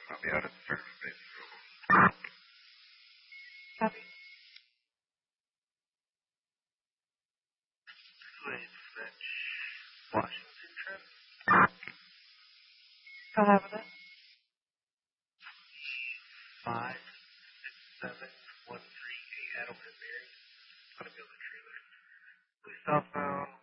I'll be out at the service base. Copy. Please fetch Washington trip. Go ahead with it. 56713 Adelman Mary. Gonna build a trailer. Please southbound